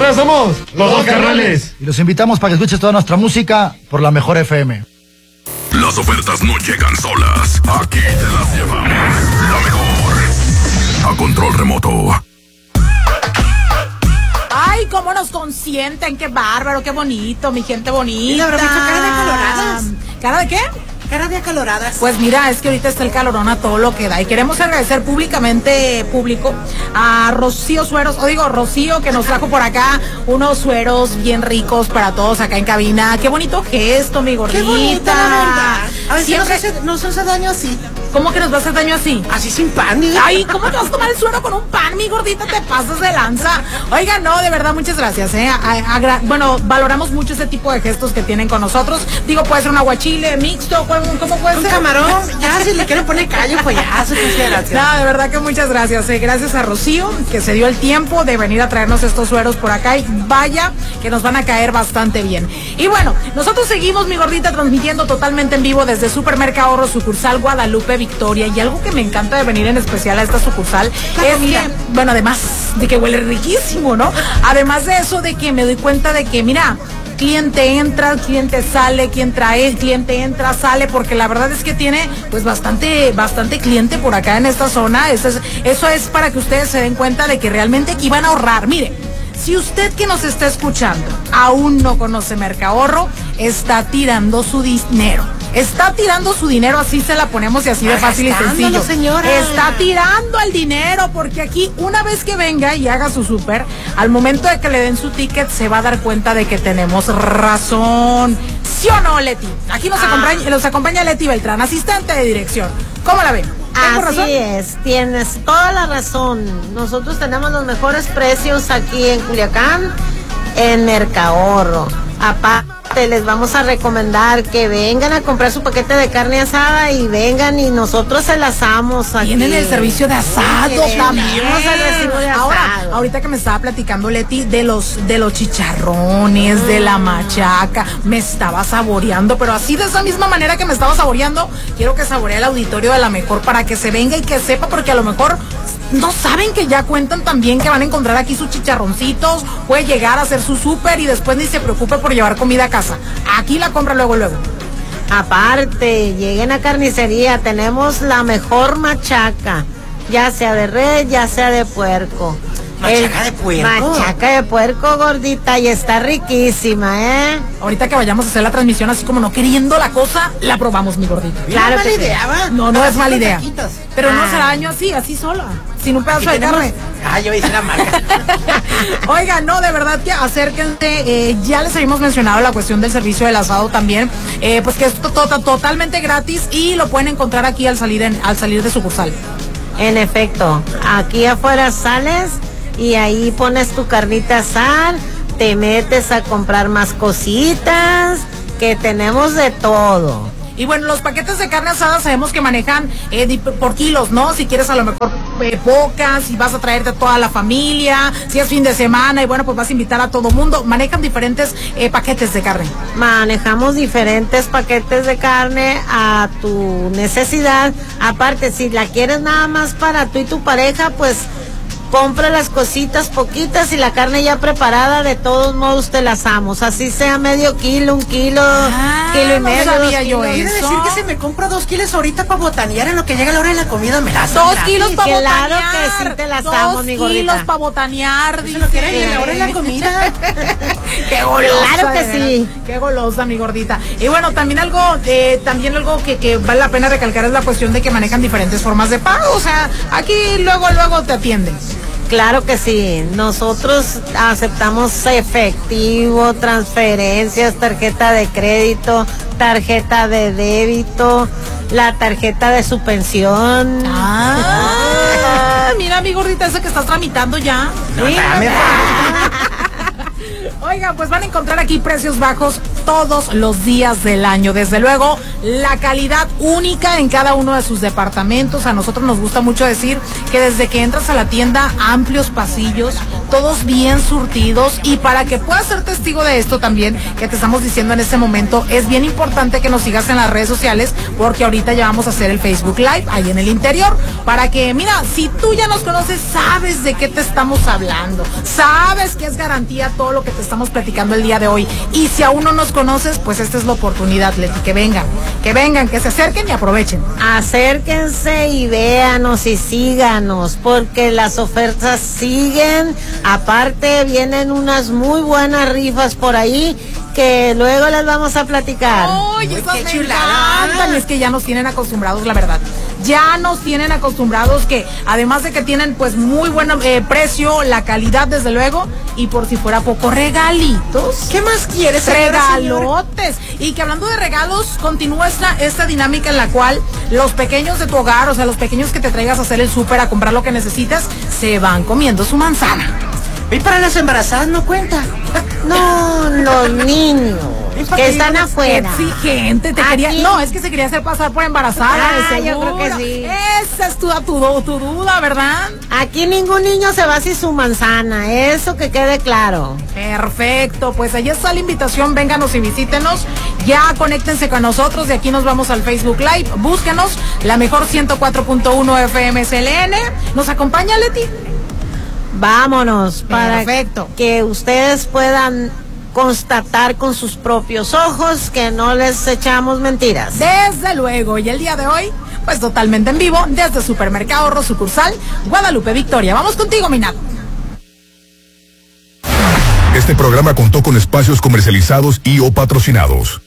Nosotros somos Los Dos Carnales. Y los invitamos para que escuches toda nuestra música por la mejor FM. Las ofertas no llegan solas. Aquí te las llevamos. La mejor. A control remoto. Ay, cómo nos consienten, qué bárbaro, qué bonito, mi gente bonita. ¿Y la verdad, cara de acaloradas? ¿Cara de qué? Cara de acaloradas. Pues mira, es que ahorita está el calorón a todo lo que da y queremos agradecer público a Rocío Sueros, Rocío, que nos trajo por acá unos sueros bien ricos para todos acá en cabina. Qué bonito gesto, mi gordita. Qué bonita, la verdad. A ver, siempre... si nos hace daño así. ¿Cómo que nos va a hacer daño así? Así sin pan, ¿eh? Ay, ¿cómo te vas a tomar el suero con un pan, mi gordita? Te pasas de lanza. Oiga, no, de verdad, muchas gracias, bueno, valoramos mucho ese tipo de gestos que tienen con nosotros. Digo, puede ser un aguachile mixto, ¿cómo puede ser? Un camarón, ya, si le quieren poner callo, pues ya, muchas gracias. No, de verdad que muchas gracias, gracias a Rocío, que se dio el tiempo de venir a traernos estos sueros por acá y vaya, que nos van a caer bastante bien. Y bueno, nosotros seguimos, mi gordita, transmitiendo totalmente en vivo desde Supermercado Ahorro, sucursal Guadalupe Victoria, y algo que me encanta de venir en especial a esta sucursal es que, bueno, además de que huele riquísimo, ¿no? Además de eso, de que me doy cuenta de que, mira, cliente entra, cliente sale, cliente entra, sale, porque la verdad es que tiene pues bastante cliente por acá en esta zona. Eso es para que ustedes se den cuenta de que realmente aquí van a ahorrar. Mire, si usted que nos está escuchando aún no conoce Mercahorro, está tirando su dinero. Está tirando su dinero, así se la ponemos y así de fácil y sencillo. Señora. Está tirando el dinero, porque aquí una vez que venga y haga su súper, al momento de que le den su ticket se va a dar cuenta de que tenemos razón. ¿Sí o no, Leti? Aquí nos acompaña Leti Beltrán, asistente de dirección. ¿Cómo la ven? Así es, tienes toda la razón. Nosotros tenemos los mejores precios aquí en Culiacán, en Mercahorro. Aparte, les vamos a recomendar que vengan a comprar su paquete de carne asada y vengan y nosotros se las asamos aquí. Tienen el servicio de asado también. El recibo de asado. Ahorita que me estaba platicando Leti de los chicharrones, de la machaca, me estaba saboreando, pero así de esa misma manera que me estaba saboreando, quiero que saboree el auditorio de La Mejor para que se venga y que sepa, porque a lo mejor no saben que ya cuentan también que van a encontrar aquí sus chicharroncitos, puede llegar a hacer su súper y después ni se preocupe por llevar comida a casa. Aquí la compra luego. Aparte, lleguen a carnicería, tenemos la mejor machaca, ya sea de res, ya sea de puerco. ¿Machaca de puerco? Machaca de puerco, gordita, y está riquísima, ¿eh? Ahorita que vayamos a hacer la transmisión así como no queriendo la cosa, la probamos, mi gordita. Claro que sí. No es mala idea. Pero no será daño así sola, sin un pedazo de carne. Yo hice la marca. Oiga, no, de verdad que acérquense, ya les habíamos mencionado la cuestión del servicio del asado también, pues que es totalmente gratis y lo pueden encontrar aquí al salir de sucursal. En efecto, aquí afuera sales y ahí pones tu carnita asada, te metes a comprar más cositas, que tenemos de todo. Y bueno, los paquetes de carne asada sabemos que manejan por kilos, ¿no? Si quieres a lo mejor pocas, si vas a traerte a toda la familia, si es fin de semana y bueno, pues vas a invitar a todo mundo. Manejan diferentes paquetes de carne. Manejamos diferentes paquetes de carne a tu necesidad. Aparte, si la quieres nada más para tú y tu pareja, pues compra las cositas poquitas y la carne ya preparada, de todos modos te la asamos, así sea medio kilo, 1 kilo, kilo y medio. No sabía yo eso. Quiere decir que si me compro 2 kilos ahorita para botanear, en lo que llega la hora de la comida me las 2 kilos para botanear. Claro que sí te la asamos, mi gordita. 2 kilos para botanear. Eso lo quiere en la hora de la comida. Qué golosa. Claro que sí. Qué golosa, mi gordita. Y bueno, también algo que vale la pena recalcar es la cuestión de que manejan diferentes formas de pago. O sea, aquí luego te atienden. Claro que sí, nosotros aceptamos efectivo, transferencias, tarjeta de crédito, tarjeta de débito, la tarjeta de su pensión. Mira, mi gordita, esa que estás tramitando ya. No, Oiga, pues van a encontrar aquí precios bajos todos los días del año. Desde luego, la calidad única en cada uno de sus departamentos. A nosotros nos gusta mucho decir que desde que entras a la tienda, amplios pasillos, todos bien surtidos. Y para que puedas ser testigo de esto también, que te estamos diciendo en este momento, es bien importante que nos sigas en las redes sociales, porque ahorita ya vamos a hacer el Facebook Live ahí en el interior, para que, mira, si tú ya nos conoces, sabes de qué te estamos hablando, sabes que es garantía todo lo que te estamos platicando el día de hoy. Y si aún no nos conoces, pues esta es la oportunidad, Leti, que vengan, que se acerquen y aprovechen. Acérquense y véanos y síganos, porque las ofertas siguen. Aparte, vienen unas muy buenas rifas por ahí que luego les vamos a platicar. Oye, esas me encantan. Es que ya nos tienen acostumbrados, la verdad. Ya nos tienen acostumbrados que, además de que tienen pues muy buen precio, la calidad desde luego, y por si fuera poco, regalitos. ¿Qué más quieres? Regalotes. Y que hablando de regalos, continúa esta dinámica en la cual los pequeños de tu hogar, o sea, los pequeños que te traigas a hacer el súper, a comprar lo que necesitas, se van comiendo su manzana. ¿Y para las embarazadas no cuenta? No, los niños que están afuera. Exigente, no, es que se quería hacer pasar por embarazada. Yo creo que sí. Esa es tu duda, ¿verdad? Aquí ningún niño se va sin su manzana, eso que quede claro. Perfecto, pues ahí está la invitación, vénganos y visítenos, ya conéctense con nosotros, de aquí nos vamos al Facebook Live, búsquenos, la mejor 104.1 FM SLN, ¿nos acompaña, Leti? Vámonos, perfecto, para que ustedes puedan constatar con sus propios ojos que no les echamos mentiras. Desde luego, y el día de hoy, pues totalmente en vivo, desde Supermercado Ahorro Sucursal, Guadalupe Victoria. Vamos contigo, Minato. Este programa contó con espacios comercializados y o patrocinados.